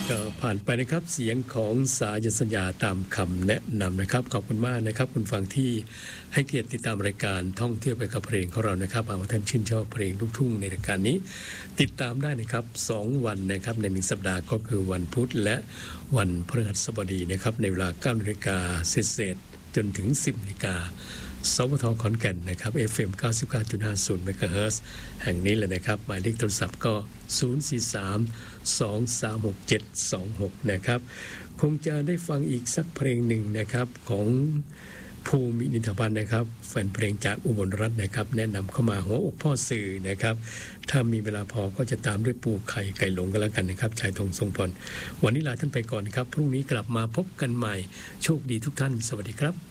ก็ผ่านไปนะครับเสียงของสายัญสัญญาตามคำแนะนำนะครับขอบคุณมากนะครับคุณฟังที่ให้เกียรติติดตามรายการท่องเที่ยวไปกับเพลงของเรานะครับหากว่าท่านชื่นชอบเพลงลูกทุ่งในรายการนี้ติดตามได้นะครับ2วันนะครับใน1สัปดาห์ก็คือวันพุธและวันพฤหัสบดีนะครับในเวลา 9 นาฬิกาเศษๆจนถึง 10 นาฬิกาสวทขอนแก่นนะครับ FM 99.50 เมกะเฮิรตซ์แห่งนี้เลยนะครับหมายเลขโทรศัพท์ก็ 043-236-726 นะครับคงจะได้ฟังอีกสักเพลงหนึ่งนะครับของภูมินินทพันธ์นะครับแฟนเพลงจากอุบลรัตน์นะครับแนะนำเข้ามาหัวอกพ่อสื่อนะครับถ้ามีเวลาพอก็จะตามด้วยปูไข่ไก่หลงกันแล้วกันนะครับชายธงทรงพลวันนี้ลาท่านไปก่อนครับพรุ่งนี้กลับมาพบกันใหม่โชคดีทุกท่านสวัสดีครับ